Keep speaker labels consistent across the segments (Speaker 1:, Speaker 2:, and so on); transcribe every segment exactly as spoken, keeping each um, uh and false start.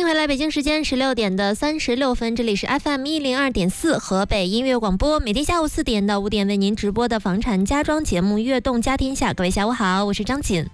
Speaker 1: 迎回来，北京时间十六点的三十六分，这里是 F M 一零二点四河北音乐广播，每天下午四点到五点为您直播的房产家装节目《悦动家天下》。各位下午好，我是张锦。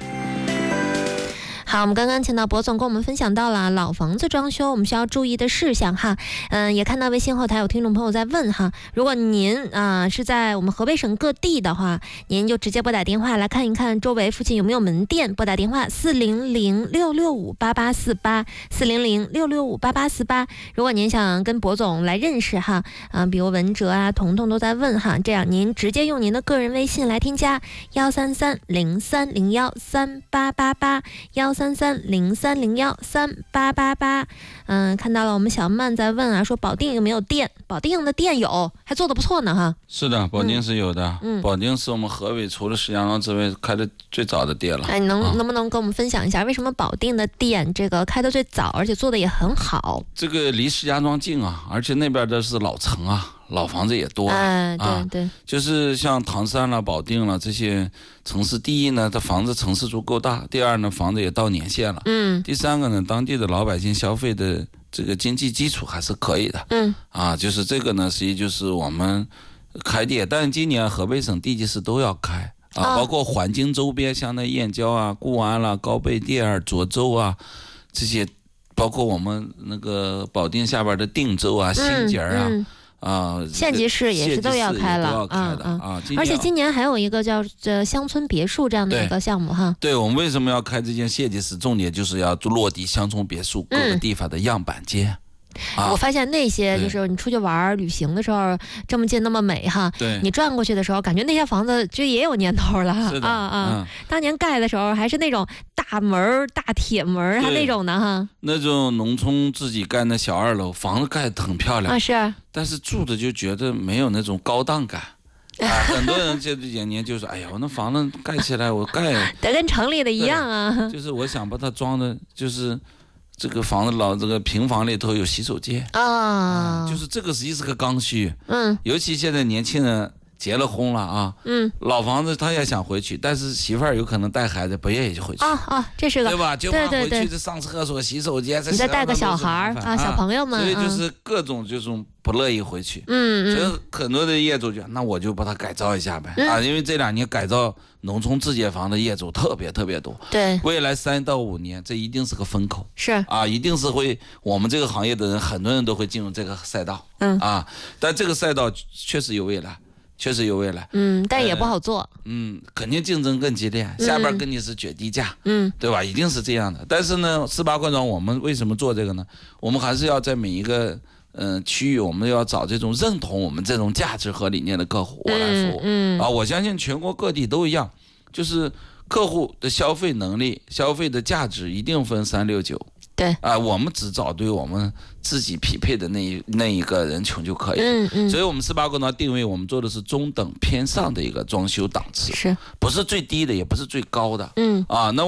Speaker 1: 好，我们刚刚请到博总跟我们分享到了老房子装修我们需要注意的事项哈，嗯，也看到微信后台有听众朋友在问哈，如果您啊、呃、是在我们河北省各地的话，您就直接拨打电话来看一看周围附近有没有门店，拨打电话四零零六六五八八四八四零零六六五八八四八。如果您想跟博总来认识哈，啊、呃，比如文哲啊、彤彤都在问哈，这样您直接用您的个人微信来添加幺三三零三零幺三八八八幺三三零三零幺三八八八。嗯，看到了，我们小曼在问啊，说保定有没有店？保定的店有，还做得不错呢哈。
Speaker 2: 是的，保定是有的。嗯，保定是我们河北除了石家庄之外开的最早的店了。
Speaker 1: 哎，能、
Speaker 2: 啊、
Speaker 1: 能不能跟我们分享一下，为什么保定的店这个开的最早，而且做的也很好？
Speaker 2: 这个离石家庄近啊，而且那边的是老城啊。老房子也多，
Speaker 1: 哎，对对、
Speaker 2: 啊，就是像唐山了、保定了这些城市，第一呢，它房子城市足够大；第二呢，房子也到年限了；嗯，第三个呢，当地的老百姓消费的这个经济基础还是可以的，嗯，啊，就是这个呢，实际就是我们开店，但今年河北省地级市都要开啊，哦、包括环境周边，像那燕郊啊、固安啦、高碑店、涿州啊这些，包括我们那个保定下边的定州啊、新街啊。嗯嗯啊，
Speaker 1: 县级市也是都要开了，
Speaker 2: 啊啊！
Speaker 1: 而且今年还有一个叫这乡村别墅这样的一个项目哈。
Speaker 2: 对，我们为什么要开这件县级市？重点就是要落地乡村别墅各个地方的样板间。
Speaker 1: 啊、我发现那些就是你出去玩旅行的时候，这么近那么美哈，
Speaker 2: 对，
Speaker 1: 你转过去的时候，感觉那些房子就也有年头了啊啊、嗯！当年盖的时候还是那种大门、大铁门，还那种的哈。
Speaker 2: 那种农村自己盖那小二楼，房子盖得很漂亮
Speaker 1: 啊，是。
Speaker 2: 但是住的就觉得没有那种高档感。啊，很多人这几年就说：“哎呀，我那房子盖起来，我盖
Speaker 1: 得跟城里的一样啊。”
Speaker 2: 就是我想把它装的，就是这个房子老这个平房里头有洗手间啊、啊，就是这个实际是个刚需。嗯，尤其现在年轻人结了婚了啊，嗯，老房子他也想回去，但是媳妇儿有可能带孩子不愿意就回去。
Speaker 1: 啊啊，这是个
Speaker 2: 对吧？就怕回去这上厕所、洗手间，
Speaker 1: 你再带个小孩啊，小朋友们，
Speaker 2: 所以就是各种这种不乐意回去。嗯嗯，所以很多的业主就那我就把它改造一下呗、嗯、啊，因为这两年改造农村自建房的业主特别特别多。对，未来三到五年这一定是个风口。
Speaker 1: 是
Speaker 2: 啊，一定是会我们这个行业的人很多人都会进入这个赛道。嗯啊，但这个赛道确实有未来。确实有未来，
Speaker 1: 嗯，但也不好做，
Speaker 2: 呃、嗯，肯定竞争更激烈，下边跟你是决低价，嗯，对吧？一定是这样的。但是呢，四八罐装我们为什么做这个呢？我们还是要在每一个嗯、呃、区域，我们要找这种认同我们这种价值和理念的客户，我来服务。嗯, 嗯啊，我相信全国各地都一样，就是客户的消费能力、消费的价值一定分三六九。
Speaker 1: 对
Speaker 2: 啊，我们只找对我们自己匹配的那一那一个人群就可以了。嗯嗯，所以我们四八罐装定位，我们做的是中等偏上的一个装修档次，是不是最低的，也不是最高的。嗯啊，那。